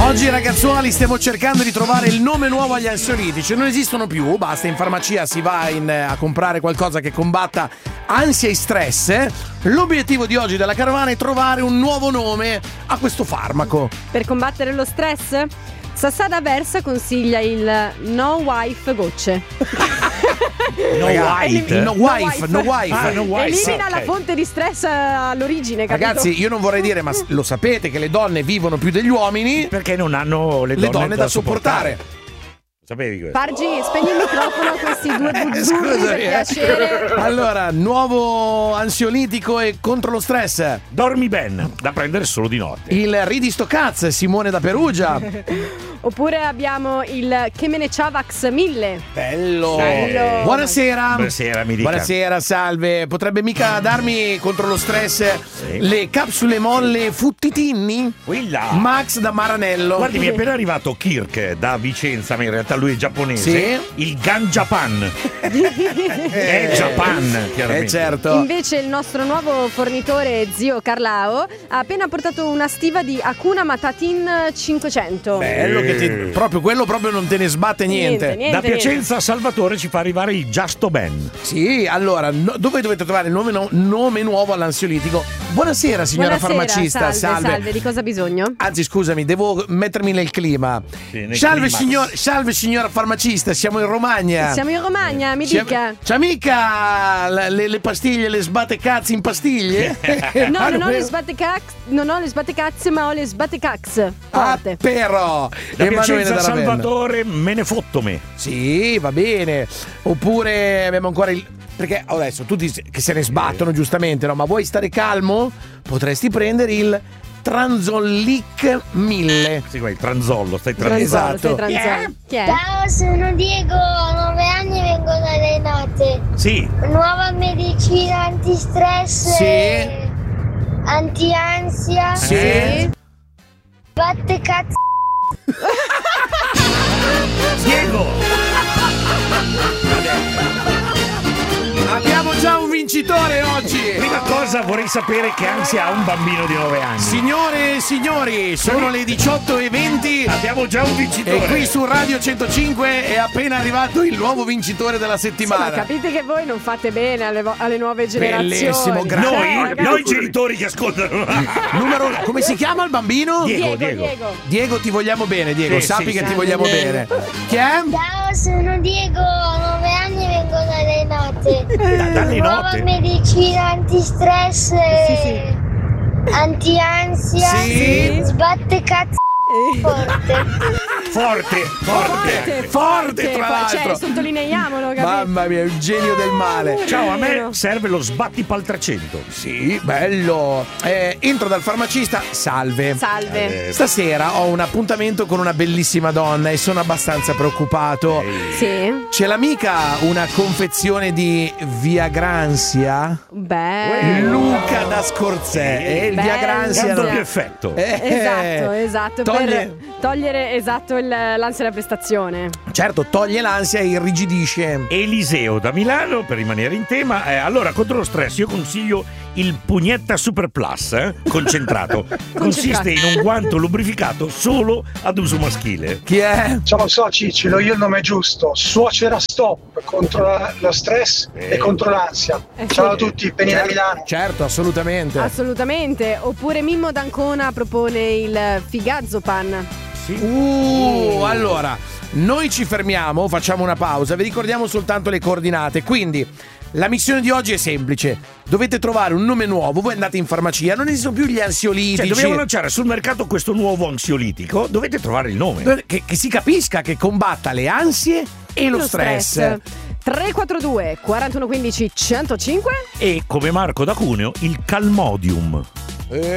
Oggi ragazzuoli stiamo cercando di trovare il nome nuovo agli ansiolitici. Non esistono più, basta in farmacia si va a comprare qualcosa che combatta ansia e stress. L'obiettivo di oggi della carovana è trovare un nuovo nome a questo farmaco. Per combattere lo stress? Sassada Versa consiglia il No Wife Gocce. No wife. Elimina la fonte di stress all'origine, capito? Ragazzi, io non vorrei dire, ma lo sapete che le donne vivono più degli uomini perché non hanno le donne da sopportare. Sapevi questo? Pargi, spegni il microfono a questi due buzzurri per piacere. Allora, nuovo ansiolitico e contro lo stress. Dormi ben, da prendere solo di notte. Il Ridi sto cazzo, Simone da Perugia. Oppure abbiamo il Che me ne Ciavax 1000. Bello. Buonasera. Buonasera, mi dica. Buonasera, salve. Potrebbe mica darmi contro lo stress le capsule molle Futtitinni? Quella. Max da Maranello. Guardi, mi è appena arrivato Kirk da Vicenza, ma in realtà lui è giapponese. Sì. Il Ganjapan. È Japan, chiaramente. Certo. Invece il nostro nuovo fornitore, zio Carlao, ha appena portato una stiva di Hakuna Matatin 500. Bello che proprio quello proprio non te ne sbatte niente. Da Piacenza a Salvatore ci fa arrivare il Giasto Ben. Sì, allora, dove dovete trovare il nome nuovo all'ansiolitico? Buonasera signora farmacista. Salve, di cosa ha bisogno? Anzi, scusami, devo mettermi nel clima. Sì, nel salve clima. Signora farmacista, siamo in Romagna. Siamo in Romagna, mi dica. C'ha mica le pastiglie, le sbatte cazzi in pastiglie? No, non ho le sbatte cazzi, ma ho le sbatte cax. Forte. Però da Piacenza da Ravenna. Salvatore me ne fottome. Sì, va bene. Oppure abbiamo ancora il... Perché adesso tutti che se ne sbattono giustamente, no? Ma vuoi stare calmo? Potresti prendere il Tranzollic 1000. Sì, il tranzollo, stai Esatto. Chi è? Ciao, sono Diego, ho 9 anni e vengo dalle note. Sì. Nuova medicina antistress. Sì. Anti-ansia. Sì. Batte cazzo. Diego! Abbiamo già un vincitore oggi. Prima cosa vorrei sapere che ansia ha un bambino di 9 anni. Signore e signori, sono le 18:20. Abbiamo già un vincitore. E qui su Radio 105 è appena arrivato il nuovo vincitore della settimana. Sì, ma capite che voi non fate bene alle nuove generazioni. Bellissimo, grazie. Noi genitori che ascoltano. Come si chiama il bambino? Diego. Ti vogliamo bene, Diego. Sì, Sappi sì, che sì. ti vogliamo bene. Chi è? Ciao, sono Diego, ho 9 anni e vengo dalle note. Dalle Nuova note? medicina antistress. Anti-ansia. Sì. Sbatte cazzo. Forte, tra l'altro. Cioè, sottolineiamolo, capito? Mamma mia, un genio del male. Ciao, a me serve lo sbattipal 300. Sì, bello. Entro dal farmacista. Salve. Stasera ho un appuntamento con una bellissima donna e sono abbastanza preoccupato. Sì. Ce l'ha mica una confezione di Viagransia? Bello. Luca da Scorzè. Il Bello. Viagransia. È doppio effetto. Esatto. Per togliere l'ansia da prestazione. Certo, toglie l'ansia e irrigidisce. Eliseo da Milano, per rimanere in tema. Allora, contro lo stress io consiglio il Pugnetta Super Plus concentrato. Consiste in un guanto lubrificato solo ad uso maschile. Chi è? Ciao soci, ce l'ho io il nome giusto. Suocera Stop contro lo stress e contro l'ansia. Ciao a tutti, Penny da Milano. Certo, assolutamente. Oppure Mimmo d'Ancona propone il Figazzopan. Allora, noi ci fermiamo, facciamo una pausa, vi ricordiamo soltanto le coordinate. Quindi la missione di oggi è semplice: dovete trovare un nome nuovo. Voi andate in farmacia, non esistono più gli ansiolitici. Cioè, dobbiamo lanciare sul mercato questo nuovo ansiolitico. Dovete trovare il nome che si capisca, che combatta le ansie e lo stress. 342 4115 105. e, come Marco da Cuneo, il Calmodium.